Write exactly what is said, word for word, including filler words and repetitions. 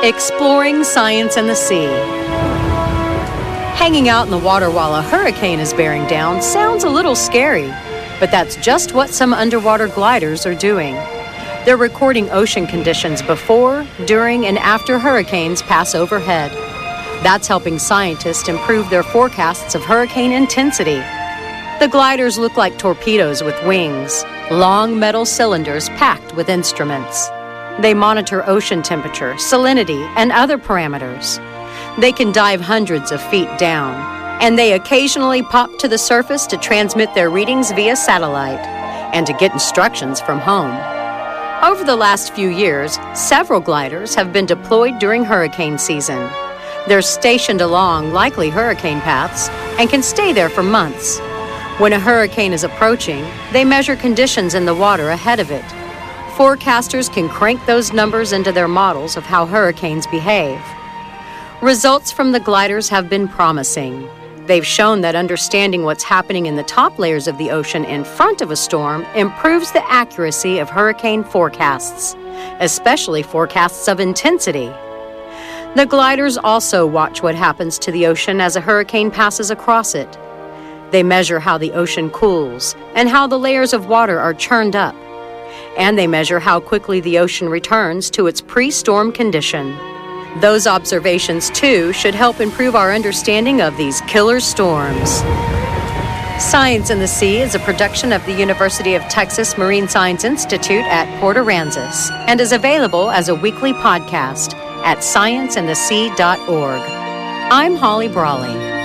Exploring science in the sea. Hanging out in the water while a hurricane is bearing down sounds a little scary, but that's just what some underwater gliders are doing. They're recording ocean conditions before, during, and after hurricanes pass overhead. That's helping scientists improve their forecasts of hurricane intensity. The gliders look like torpedoes with wings, long metal cylinders packed with instruments. They monitor ocean temperature, salinity, and other parameters. They can dive hundreds of feet down, and they occasionally pop to the surface to transmit their readings via satellite and to get instructions from home. Over the last few years, several gliders have been deployed during hurricane season. They're stationed along likely hurricane paths and can stay there for months. When a hurricane is approaching, they measure conditions in the water ahead of it. Forecasters can crank those numbers into their models of how hurricanes behave. Results from the gliders have been promising. They've shown that understanding what's happening in the top layers of the ocean in front of a storm improves the accuracy of hurricane forecasts, especially forecasts of intensity. The gliders also watch what happens to the ocean as a hurricane passes across it. They measure how the ocean cools and how the layers of water are churned up. And they measure how quickly the ocean returns to its pre-storm condition. Those observations, too, should help improve our understanding of these killer storms. Science in the Sea is a production of the University of Texas Marine Science Institute at Port Aransas and is available as a weekly podcast at science in the sea dot org. I'm Holly Brawley.